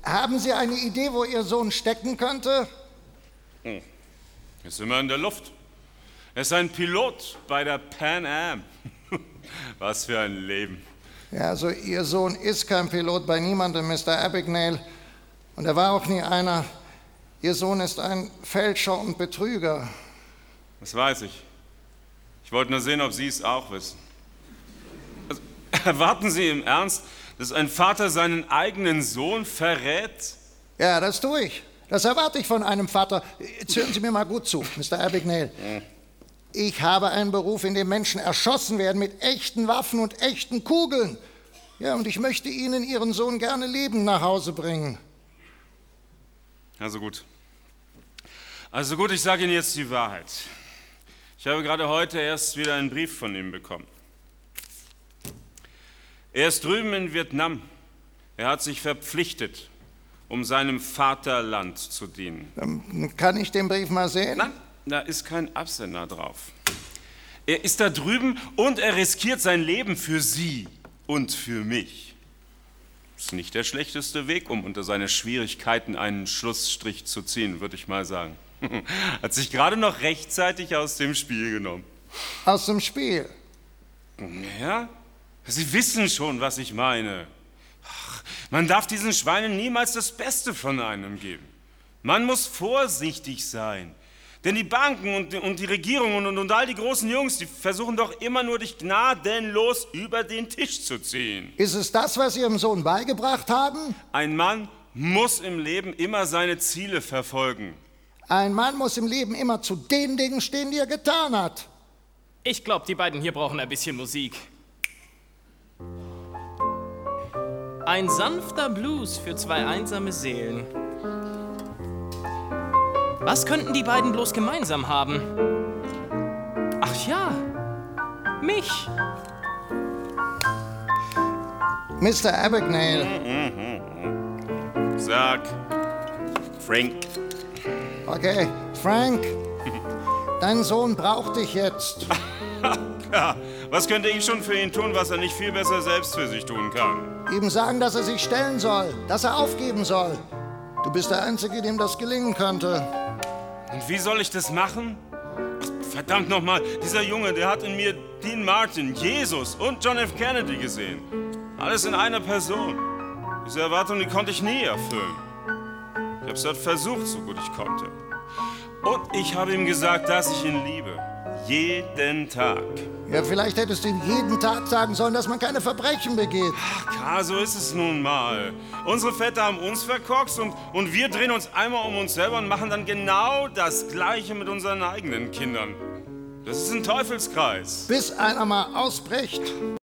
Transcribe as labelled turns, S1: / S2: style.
S1: Haben Sie eine Idee, wo Ihr Sohn stecken könnte?
S2: Er ist immer in der Luft. Er ist ein Pilot bei der Pan Am. Was für ein Leben.
S1: Ja, also Ihr Sohn ist kein Pilot bei niemandem, Mr. Abagnale. Und er war auch nie einer. Ihr Sohn ist ein Fälscher und Betrüger.
S2: Das weiß ich. Ich wollte nur sehen, ob Sie es auch wissen. Also, erwarten Sie im Ernst, dass ein Vater seinen eigenen Sohn verrät?
S1: Ja, das tue ich. Das erwarte ich von einem Vater. Jetzt hören Sie mir mal gut zu, Mr. Abagnale. Ich habe einen Beruf, in dem Menschen erschossen werden mit echten Waffen und echten Kugeln. Ja, und ich möchte Ihnen Ihren Sohn gerne lebend nach Hause bringen.
S2: Also gut. Also gut, ich sage Ihnen jetzt die Wahrheit. Ich habe gerade heute erst wieder einen Brief von ihm bekommen. Er ist drüben in Vietnam. Er hat sich verpflichtet, um seinem Vaterland zu dienen.
S1: Kann ich den Brief mal sehen?
S2: Nein, da ist kein Absender drauf. Er ist da drüben und er riskiert sein Leben für Sie und für mich. Ist nicht der schlechteste Weg, um unter seine Schwierigkeiten einen Schlussstrich zu ziehen, würde ich mal sagen. Hat sich gerade noch rechtzeitig aus dem Spiel genommen.
S1: Aus dem Spiel?
S2: Ja, Sie wissen schon, was ich meine. Ach, man darf diesen Schweinen niemals das Beste von einem geben. Man muss vorsichtig sein. Denn die Banken und die Regierung und all die großen Jungs, die versuchen doch immer nur, dich gnadenlos über den Tisch zu ziehen.
S1: Ist es das, was Sie Ihrem Sohn beigebracht haben?
S2: Ein Mann muss im Leben immer seine Ziele verfolgen.
S1: Ein Mann muss im Leben immer zu den Dingen stehen, die er getan hat.
S3: Ich glaube, die beiden hier brauchen ein bisschen Musik. Ein sanfter Blues für zwei einsame Seelen. Was könnten die beiden bloß gemeinsam haben? Ach ja, mich.
S1: Mr. Abagnale.
S2: Sag, Frank.
S1: Okay, Frank, dein Sohn braucht dich jetzt.
S2: Ja, was könnte ich schon für ihn tun, was er nicht viel besser selbst für sich tun kann?
S1: Ihm sagen, dass er sich stellen soll, dass er aufgeben soll. Du bist der Einzige, dem das gelingen könnte.
S2: Und wie soll ich das machen? Verdammt nochmal, dieser Junge, der hat in mir Dean Martin, Jesus und John F. Kennedy gesehen. Alles in einer Person. Diese Erwartung, die konnte ich nie erfüllen. Ich habe es dort versucht, so gut ich konnte. Und ich habe ihm gesagt, dass ich ihn liebe. Jeden Tag.
S1: Ja, vielleicht hättest du ihm jeden Tag sagen sollen, dass man keine Verbrechen begeht.
S2: Ach, so ist es nun mal. Unsere Väter haben uns verkorkst und wir drehen uns einmal um uns selber und machen dann genau das Gleiche mit unseren eigenen Kindern. Das ist ein Teufelskreis.
S1: Bis einer mal ausbricht.